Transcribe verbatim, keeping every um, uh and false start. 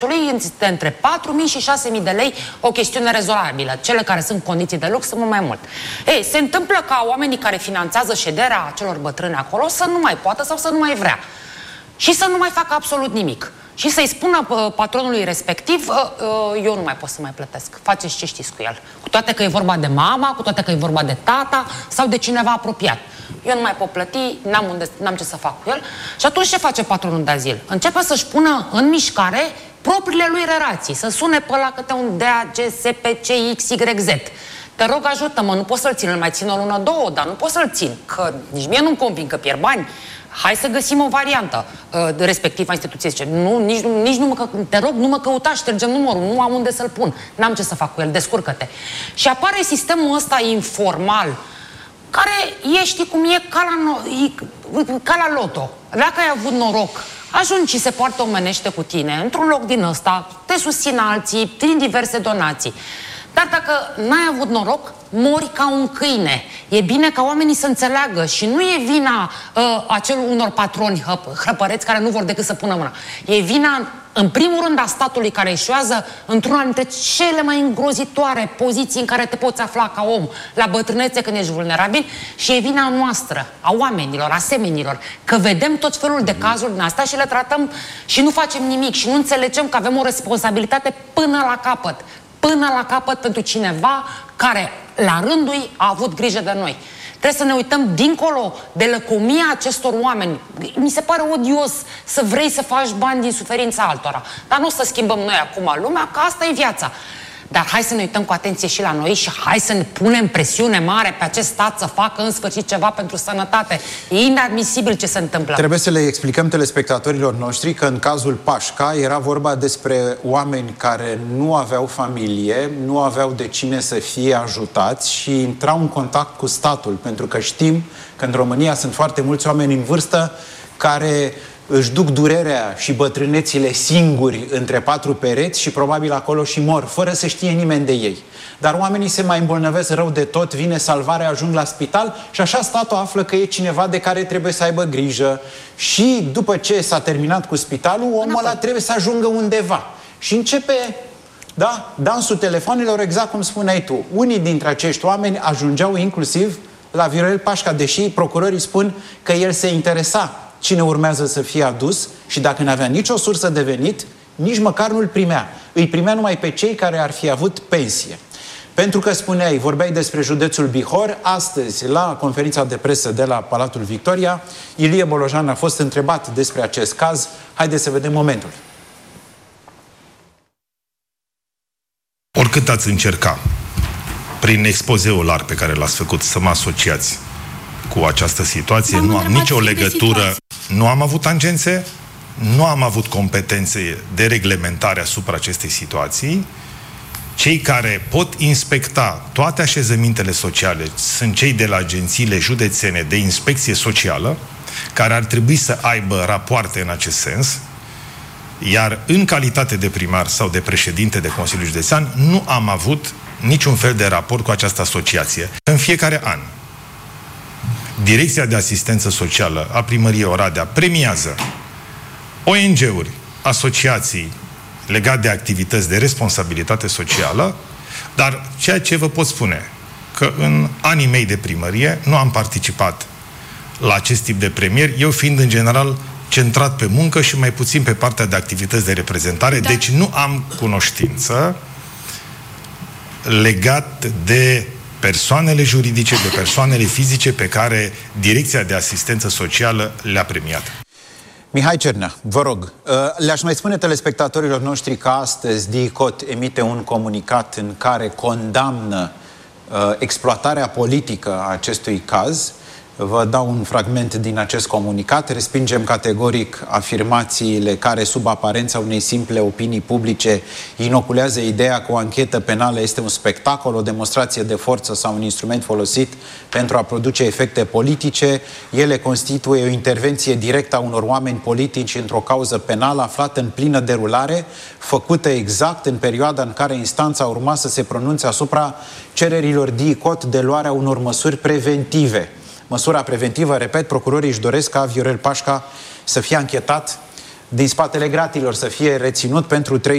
este între patru mii și șase mii de lei o chestiune rezonabilă. Cele care sunt condiții de lux sunt mult mai mult. Ei, se întâmplă ca oamenii care finanțează șederea acelor bătrâni acolo să nu mai poată sau să nu mai vrea. Și să nu mai facă absolut nimic. Și să-i spună uh, patronului respectiv, uh, uh, eu nu mai pot să mai plătesc. Faceți ce știți cu el. Cu toate că e vorba de mama, cu toate că e vorba de tata sau de cineva apropiat. Eu nu mai pot plăti, n-am, unde, n-am ce să fac cu el. Și atunci ce face patronul de azil? Începe să-și pună în mișcare propriile lui relații. Să sune pe la câte un D A G, S P C, X Y Z. Te rog, ajută-mă, nu pot să-l țin, îl mai țin o lună, două, dar nu pot să-l țin, că nici mie nu-mi convin că pierd bani. Hai să găsim o variantă. Uh, respectiva instituție zice, nu, nici, nici nu mă, te rog, nu mă căuta, ștergem numărul, nu am unde să-l pun, n-am ce să fac cu el, descurcă-te. Și apare sistemul ăsta informal, care e, știi cum e, ca la, no, ca la loto. Dacă ai avut noroc, ajungi și se poartă omenește cu tine, într-un loc din ăsta, te susțin alții, prin diverse donații. Dar dacă n-ai avut noroc, mori ca un câine. E bine ca oamenii să înțeleagă și nu e vina uh, acelor unor patroni hrăpăreți care nu vor decât să pună mâna. E vina, în primul rând, a statului care eșuează într-una dintre cele mai îngrozitoare poziții în care te poți afla ca om, la bătrânețe când ești vulnerabil, și e vina noastră, a oamenilor, a semenilor, că vedem tot felul de cazuri din astea și le tratăm și nu facem nimic și nu înțelegem că avem o responsabilitate până la capăt. Până la capăt pentru cineva care, la rândul ei, a avut grijă de noi. Trebuie să ne uităm dincolo de lăcomia acestor oameni. Mi se pare odios să vrei să faci bani din suferința altora. Dar nu o să schimbăm noi acum lumea, că asta e viața. Dar hai să ne uităm cu atenție și la noi și hai să ne punem presiune mare pe acest stat să facă în sfârșit ceva pentru sănătate. E inadmisibil ce se întâmplă. Trebuie să le explicăm telespectatorilor noștri că în cazul Pașca era vorba despre oameni care nu aveau familie, nu aveau de cine să fie ajutați și intrau în contact cu statul, pentru că știm că în România sunt foarte mulți oameni în vârstă care își duc durerea și bătrânețile singuri între patru pereți și probabil acolo și mor, fără să știe nimeni de ei. Dar oamenii se mai îmbolnăvesc rău de tot, vine salvarea, ajung la spital și așa statul află că e cineva de care trebuie să aibă grijă și după ce s-a terminat cu spitalul, omul ăla trebuie să ajungă undeva. Și începe, da, dansul telefonelor, exact cum spuneai tu. Unii dintre acești oameni ajungeau inclusiv la Viorel Pașca, deși procurorii spun că el se interesa cine urmează să fie adus și dacă n-avea nicio sursă de venit, nici măcar nu-l primea. Îi primea numai pe cei care ar fi avut pensie. Pentru că spuneai, vorbeai despre județul Bihor, astăzi, la conferința de presă de la Palatul Victoria, Ilie Bolojan a fost întrebat despre acest caz. Haideți să vedem momentul. Oricât ați încerca, prin expozeul larg pe care l-ați făcut, să mă asociați cu această situație, nu am nicio legătură, nu am avut tangențe, nu am avut competențe de reglementare asupra acestei situații. Cei care pot inspecta toate așezămintele sociale sunt cei de la agențiile județene de inspecție socială, care ar trebui să aibă rapoarte în acest sens, iar în calitate de primar sau de președinte de Consiliul Județean nu am avut niciun fel de raport cu această asociație. În fiecare an, Direcția de Asistență Socială a Primăriei Oradea premiază O N G-uri, asociații legate de activități de responsabilitate socială, dar ceea ce vă pot spune, că în anii mei de primărie nu am participat la acest tip de premieri, eu fiind în general centrat pe muncă și mai puțin pe partea de activități de reprezentare, da. Deci nu am cunoștință legat de persoanele juridice, de persoanele fizice pe care Direcția de Asistență Socială le-a premiat. Mihai Cernea, vă rog, le-aș mai spune telespectatorilor noștri că astăzi DICOT emite un comunicat în care condamnă exploatarea politică a acestui caz. Vă dau un fragment din acest comunicat. Respingem categoric afirmațiile care, sub aparența unei simple opinii publice, inoculează ideea că o anchetă penală este un spectacol, o demonstrație de forță sau un instrument folosit pentru a produce efecte politice. Ele constituie o intervenție directă a unor oameni politici într-o cauză penală aflată în plină derulare, făcută exact în perioada în care instanța urma să se pronunțe asupra cererilor DICOT de luarea unor măsuri preventive. Măsura preventivă, repet, procurorii își doresc ca Viorel Pașca să fie anchetat din spatele gratilor, să fie reținut pentru trei